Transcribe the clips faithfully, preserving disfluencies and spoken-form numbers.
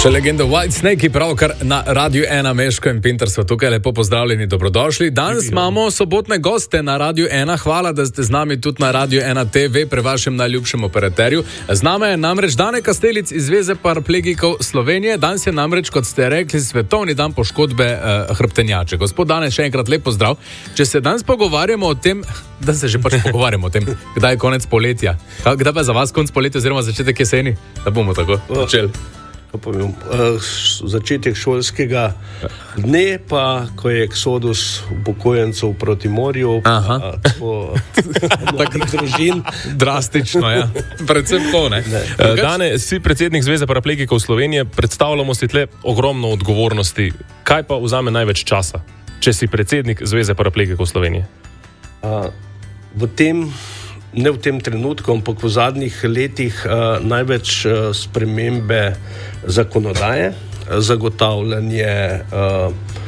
Še legenda White Snake, pravkar na Radiu ena, Meško in Pinter so tukaj, lepo pozdravljeni, dobrodošli. Danes imamo sobotne goste na Radiu ena, hvala, da ste z nami tudi na Radiu ena T V, pri vašem najljubšem operaterju. Z nami je namreč Dane Kastelic iz Zveze paraplegikov Slovenije. Danes je namreč, kot ste rekli, svetovni dan poškodbe uh, hrbtenjače. Gospod Dane, še enkrat lep pozdrav. Če se danes pogovarjamo o tem, da se že pač pogovarjamo o tem, kdaj je konec poletja. Kdaj pa je za vas konec poletja oziroma začetek jeseni? Da bomo tako začeli. Povem, začetek šolskega dne, pa ko je eksodus upokojencev proti morju, pa takih družin. Drastično, ja. Predvsem to, ne. ne. Dane, si predsednik Zveze paraplegikov Slovenije, predstavljamo si tle ogromno odgovornosti. Kaj pa vzame največ časa, če si predsednik Zveze paraplegikov Slovenije? A, v tem Ne v tem trenutku, ampak v zadnjih letih uh, največ uh, spremembe zakonodaje, zagotavljanje uh,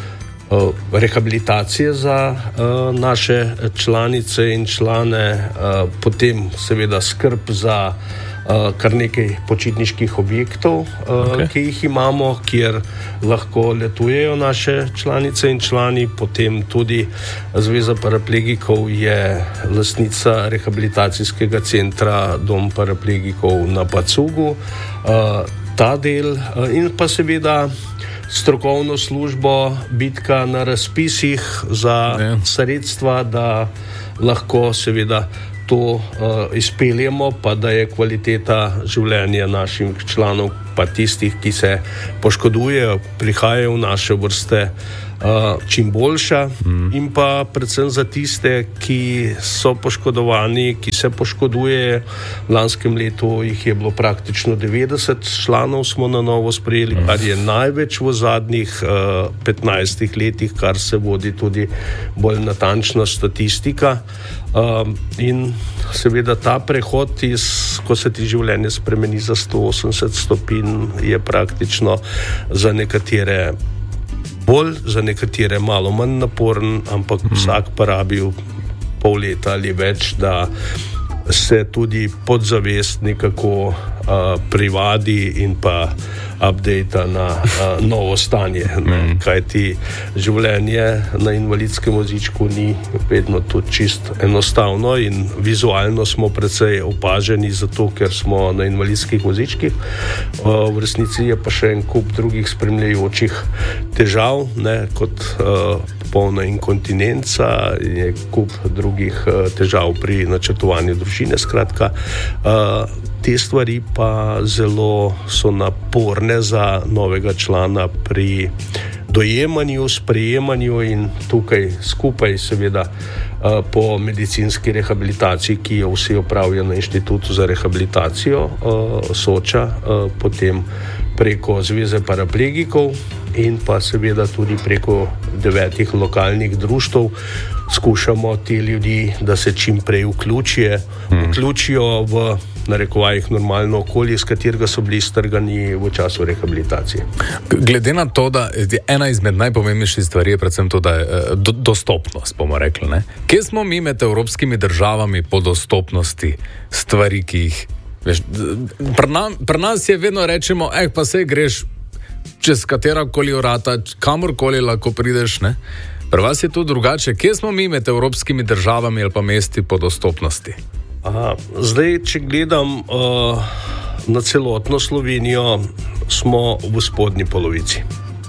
uh, rehabilitacije za uh, naše članice in člane, uh, potem seveda skrb za uh, kar nekaj počitniških objektov, uh, okay. ki jih imamo, kjer lahko letujejo naše članice in člani, potem tudi Zveza paraplegikov je lastnica rehabilitacijskega centra Dom paraplegikov na Pacugu. Uh, ta del uh, in pa seveda strokovno službo, bitka na razpisih za ne. sredstva, da lahko seveda to uh, izpeljemo, pa da je kvaliteta življenja naših članov, pa tistih, ki se poškodujejo, prihajajo v naše vrste, uh, čim boljša. Mm. In pa predvsem za tiste, ki so poškodovani, ki se poškoduje. V lanskem letu jih je bilo praktično devetdeset članov, smo na novo sprejeli, mm. kar je največ v zadnjih uh, petnajstih letih, kar se vodi tudi bolj natančna statistika. Um, in seveda ta prehod, iz, ko se ti življenje spremeni za sto osemdeset stopinj, je praktično za nekatere bolj, za nekatere malo manj naporen, ampak mm. vsak pa rabi pol leta ali več, da se tudi podzavest nekako uh, privadi in pa updata na uh, novo stanje. Mm. Kajti življenje na invalidskem vozičku ni vedno tudi čist enostavno in vizualno smo precej opaženi, zato ker smo na invalidskih vozičkih. Uh, v resnici je pa še en kup drugih spremljajočih težav, ne, kot uh, polna inkontinenca, je kup drugih uh, težav pri načrtovanju družine. Skratka, uh, te stvari pa zelo so naporne za novega člana pri dojemanju, sprejemanju in tukaj skupaj seveda uh, po medicinski rehabilitaciji, ki jo vsi opravijo na Inštitutu za rehabilitacijo uh, Soča, uh, potem preko Zveze paraplegikov in pa seveda tudi preko devetih lokalnih društev skušamo te ljudi, da se čim prej vključijo, hmm. vključijo v narekovajih normalno okolje, iz katerega so bili strgani v času rehabilitacije. Glede na to, da je ena izmed najpomembnejših stvari je predvsem to, da je do, dostopnost, bomo rekli, ne? Kje smo mi med evropskimi državami po dostopnosti stvari, ki jih veš, pri, nam, pri nas je vedno rečemo, eh, pa sej greš čez katerakoli vrata, kamorkoli lahko prideš, ne? Pri vas je to drugače. Kje smo mi med evropskimi državami ali pa mesti po dostopnosti? Aha, zdaj, če gledam uh, na celotno Slovenijo, smo v spodnji polovici.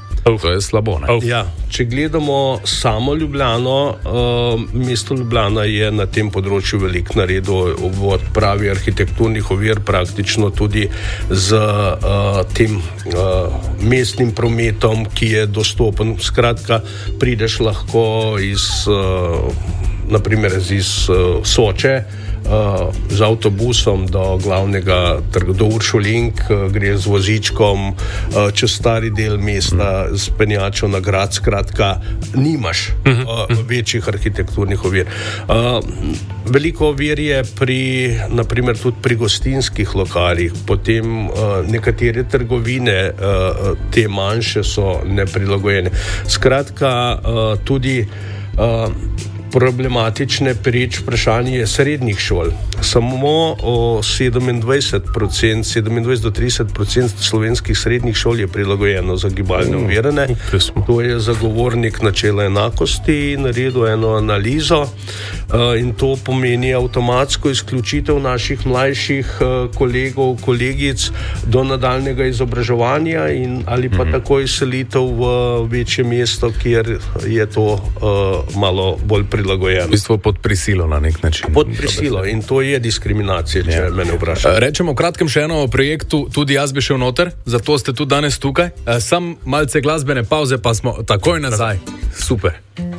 To je slabo, ne? Ja, če gledamo samo Ljubljano, uh, mesto Ljubljana je na tem področju veliko naredilo v odpravi arhitekturnih ovir, praktično tudi z uh, tem uh, mestnim prometom, ki je dostopen. Skratka, prideš lahko iz, uh, naprimer iz uh, Soče, Uh, z avtobusom do glavnega trga, do Uršulink, uh, gre z vozičkom uh, čez stari del mesta, mm. z penjačo na grad, skratka, nimaš uh, večjih arhitekturnih ovir. Uh, veliko ovir je pri, naprimer, tudi pri gostinskih lokalih, potem uh, nekatere trgovine, uh, te manjše so neprilagojene. Skratka, uh, tudi uh, problematične prič vprašanje srednjih šol. samo sedemindvajset do trideset procentov slovenskih srednjih šol je prilagojeno za gibalne ovirane. To je zagovornik načela enakosti naredil eno analizo in to pomeni avtomatsko izključitev naših mlajših kolegov, kolegic do nadaljnega izobraževanja in ali pa takoj selitev v večje mesto, kjer je to uh, malo bolj prilagojeno. V bistvu pod prisilo na nek način. Pod prisilo in to je diskriminacija, če ja. mene vprašaš. Rečemo kratkem še eno o projektu, tudi jaz bi šel noter, zato ste tudi danes tukaj. Sam malce glasbene pauze, pa smo takoj nazaj. Super.